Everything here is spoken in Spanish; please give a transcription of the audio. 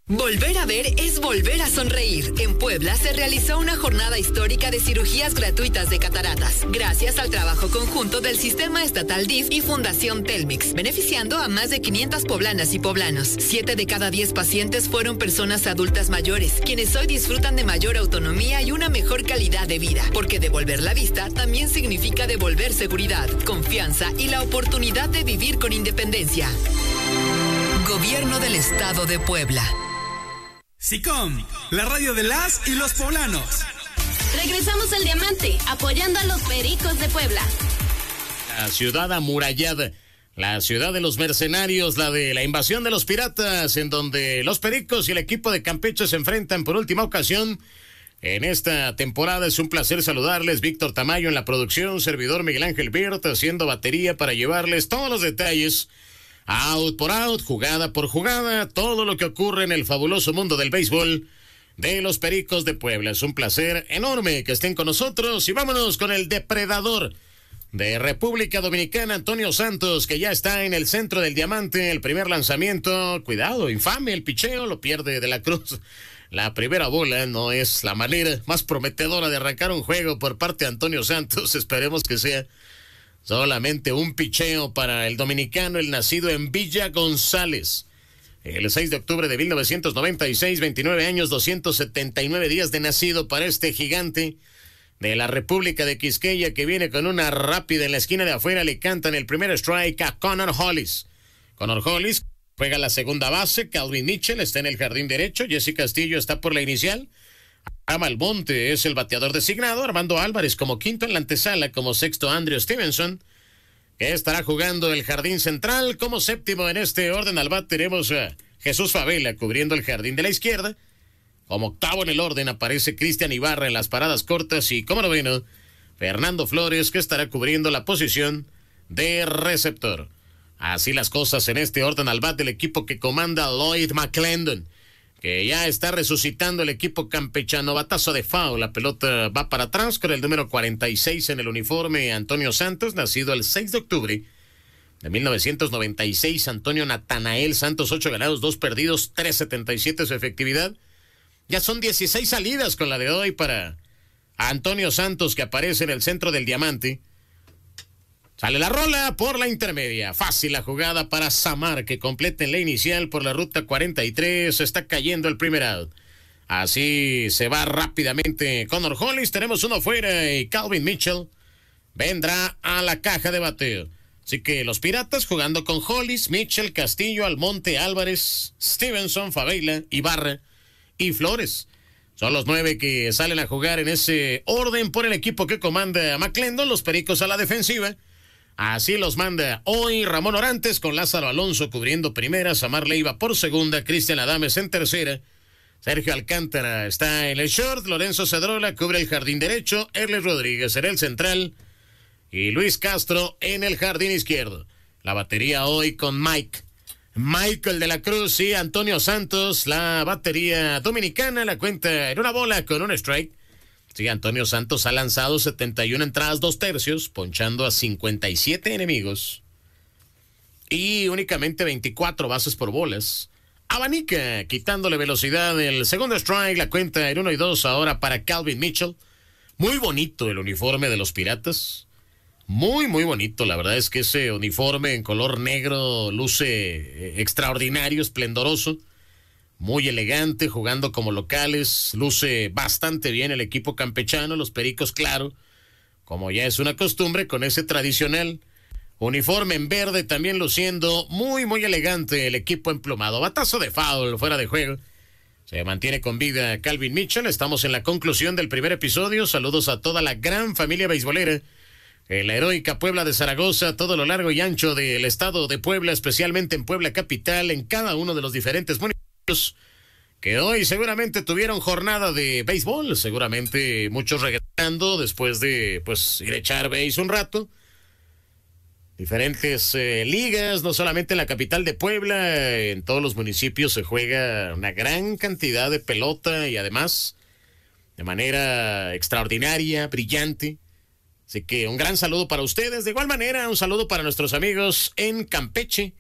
Volver a ver es volver a sonreír. En Puebla se realizó una jornada histórica de cirugías gratuitas de cataratas, gracias al trabajo conjunto del Sistema Estatal DIF y Fundación Telmex, beneficiando a más de 500 poblanas y poblanos. 7 de cada 10 pacientes fueron personas adultas mayores, quienes hoy disfrutan de mayor autonomía y una mejor calidad de vida, porque devolver la vista también significa devolver seguridad, confianza y la oportunidad de vivir con independencia. Gobierno del Estado de Puebla. SICOM, la radio de las y los poblanos. Regresamos al Diamante, apoyando a los Pericos de Puebla. La ciudad amurallada, la ciudad de los mercenarios, la de la invasión de los piratas, en donde los Pericos y el equipo de Campeche se enfrentan por última ocasión en esta temporada. Es un placer saludarles. Víctor Tamayo en la producción, servidor Miguel Ángel Birta haciendo batería para llevarles todos los detalles, out por out, jugada por jugada, todo lo que ocurre en el fabuloso mundo del béisbol de los Pericos de Puebla. Es un placer enorme que estén con nosotros y vámonos con el depredador de República Dominicana, Antonio Santos, que ya está en el centro del Diamante. El primer lanzamiento, cuidado, infame el picheo, lo pierde De la Cruz. La primera bola no es la manera más prometedora de arrancar un juego por parte de Antonio Santos. Esperemos que sea solamente un picheo para el dominicano, el nacido en Villa González. El 6 de octubre de 1996, 29 años, 279 días de nacido para este gigante de la República de Quisqueya, que viene con una rápida en la esquina de afuera. Le cantan el primer strike a Connor Hollis. Connor Hollis juega la segunda base. Calvin Mitchell está en el jardín derecho. Jesse Castillo está por la inicial. Abraham Almonte es el bateador designado. Armando Álvarez como quinto en la antesala, como sexto Andrew Stevenson, que estará jugando el jardín central. Como séptimo en este orden al bat tenemos a Jesús Favela cubriendo el jardín de la izquierda. Como octavo en el orden aparece Cristian Ibarra en las paradas cortas y como noveno Fernando Flores, que estará cubriendo la posición de receptor. Así las cosas en este orden al bat del equipo que comanda Lloyd McClendon, que ya está resucitando el equipo campechano. Batazo de foul, la pelota va para atrás con el número 46 en el uniforme. Antonio Santos, nacido el 6 de octubre de 1996. Antonio Natanael Santos, 8 ganados, 2 perdidos, 3.77 su efectividad. Ya son 16 salidas con la de hoy para Antonio Santos, que aparece en el centro del Diamante. Sale la rola por la intermedia. Fácil la jugada para Samar, que completa en la inicial por la ruta 43. Está cayendo el primer out. Así se va rápidamente Connor Hollis. Tenemos uno fuera y Calvin Mitchell vendrá a la caja de bateo. Así que los Piratas jugando con Hollis, Mitchell, Castillo, Almonte, Álvarez, Stevenson, Favela, Ibarra y Flores. Son los 9 que salen a jugar en ese orden por el equipo que comanda McClendon. Los Pericos a la defensiva. Así los manda hoy Ramón Orantes, con Lázaro Alonso cubriendo primera, Samar Leiva por segunda, Cristian Adames en tercera, Sergio Alcántara está en el short, Lorenzo Cedrola cubre el jardín derecho, Erles Rodríguez en el central y Luis Castro en el jardín izquierdo. La batería hoy con Michael de la Cruz y Antonio Santos. La batería dominicana la cuenta en una bola con un strike. Sí, Antonio Santos ha lanzado 71 entradas, 2 tercios, ponchando a 57 enemigos y únicamente 24 bases por bolas. Abanica, quitándole velocidad. El segundo strike, la cuenta en 1-2 ahora para Calvin Mitchell. Muy bonito el uniforme de los Piratas. Muy, muy bonito. La verdad es que ese uniforme en color negro luce extraordinario, esplendoroso. Muy elegante, jugando como locales. Luce bastante bien el equipo campechano. Los Pericos, claro, como ya es una costumbre, con ese tradicional uniforme en verde, también luciendo muy, muy elegante el equipo emplumado. Batazo de foul, fuera de juego. Se mantiene con vida Calvin Mitchell. Estamos en la conclusión del primer episodio. Saludos a toda la gran familia beisbolera en la heroica Puebla de Zaragoza, todo lo largo y ancho del estado de Puebla, especialmente en Puebla capital, en cada uno de los diferentes municipios que hoy seguramente tuvieron jornada de béisbol, seguramente muchos regresando después de ir a echar béis un rato. Diferentes ligas, no solamente en la capital de Puebla, en todos los municipios se juega una gran cantidad de pelota y además de manera extraordinaria, brillante. Así que un gran saludo para ustedes. De igual manera, un saludo para nuestros amigos en Campeche,